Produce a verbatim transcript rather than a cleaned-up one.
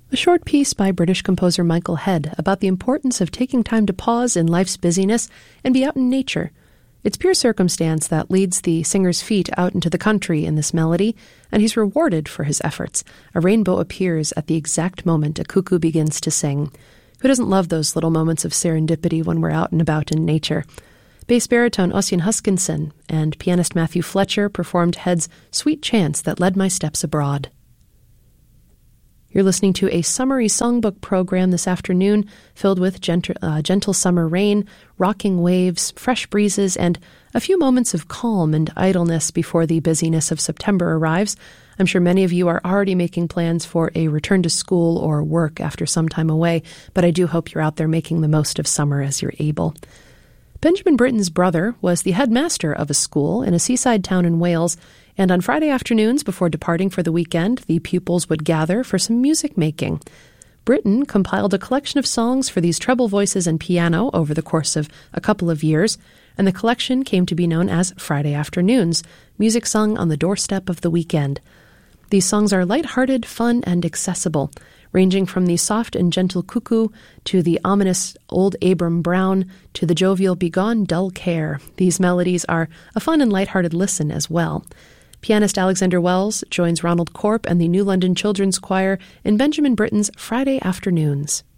A short piece by British composer Michael Head about the importance of taking time to pause in life's busyness and be out in nature. It's pure circumstance that leads the singer's feet out into the country in this melody, and he's rewarded for his efforts. A rainbow appears at the exact moment a cuckoo begins to sing. Who doesn't love those little moments of serendipity when we're out and about in nature? Bass baritone Ossian Huskinson and pianist Matthew Fletcher performed Head's Sweet Chance That Led My Steps Abroad. You're listening to a summary songbook program this afternoon filled with gentle, uh, gentle summer rain, rocking waves, fresh breezes, and a few moments of calm and idleness before the busyness of September arrives. I'm sure many of you are already making plans for a return to school or work after some time away, but I do hope you're out there making the most of summer as you're able. Benjamin Britten's brother was the headmaster of a school in a seaside town in Wales, and on Friday afternoons before departing for the weekend, the pupils would gather for some music making. Britten compiled a collection of songs for these treble voices and piano over the course of a couple of years, and the collection came to be known as Friday Afternoons, music sung on the doorstep of the weekend. These songs are lighthearted, fun, and accessible, ranging from the soft and gentle cuckoo to the ominous Old Abram Brown to the jovial Begone Dull Care. These melodies are a fun and lighthearted listen as well. Pianist Alexander Wells joins Ronald Corp and the New London Children's Choir in Benjamin Britten's Friday Afternoons.